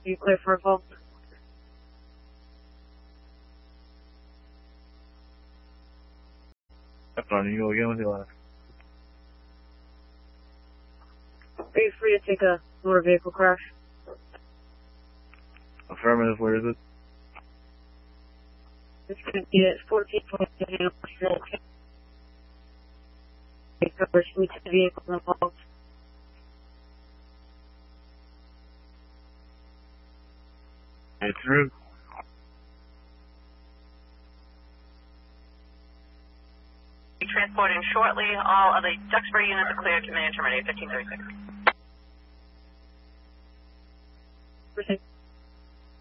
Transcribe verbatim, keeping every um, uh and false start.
You clear for a fall? That's on you. Go again with your last. Are you free to take a motor vehicle crash? Affirmative, where is it? It's going to be at fourteen twenty-two. It covers each of the vehicles involved. It's through. Be transporting shortly. All of the Duxbury units are cleared to man terminate fifteen thirty-six.